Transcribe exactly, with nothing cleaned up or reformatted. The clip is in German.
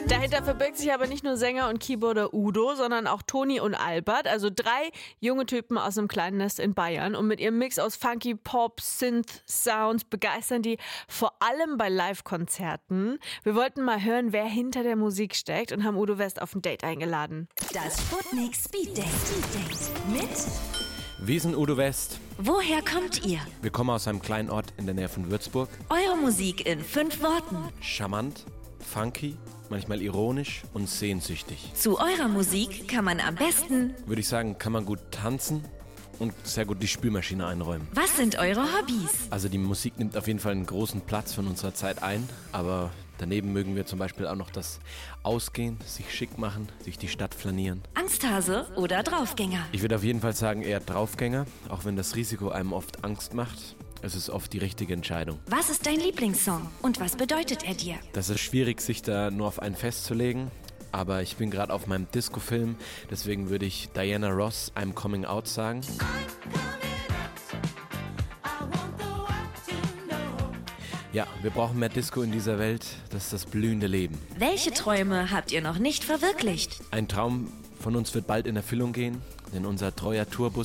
Dahinter verbirgt sich aber nicht nur Sänger und Keyboarder Udo, sondern auch Toni und Albert, also drei junge Typen aus einem kleinen Nest in Bayern. Und mit ihrem Mix aus Funky, Pop, Synth, Sounds begeistern die vor allem bei Live-Konzerten. Wir wollten mal hören, wer hinter der Musik steckt und haben Udo West auf ein Date eingeladen. Das Sputnik Speed Date. Mit Wir sind Udo West. Woher kommt ihr? Wir kommen aus einem kleinen Ort in der Nähe von Würzburg. Eure Musik in fünf Worten. Charmant, funky, manchmal ironisch und sehnsüchtig. Zu eurer Musik kann man am besten, Würde ich sagen, kann man gut tanzen und sehr gut die Spülmaschine einräumen. was sind eure Hobbys? Also die Musik nimmt auf jeden Fall einen großen Platz von unserer Zeit ein, aber daneben mögen wir zum Beispiel auch noch das Ausgehen, sich schick machen, sich die Stadt flanieren. Angsthase oder Draufgänger? Ich würde auf jeden Fall sagen eher Draufgänger, auch wenn das Risiko einem oft Angst macht. Es ist oft die richtige Entscheidung. Was ist dein Lieblingssong und was bedeutet er dir? Das ist schwierig, sich da nur auf einen festzulegen, aber ich bin gerade auf meinem Disco-Film, deswegen würde ich Diana Ross, I'm Coming Out sagen. Ja, wir brauchen mehr Disco in dieser Welt, das ist das blühende Leben. Welche Träume habt ihr noch nicht verwirklicht? Ein Traum von uns wird bald in Erfüllung gehen, denn unser treuer Tourbus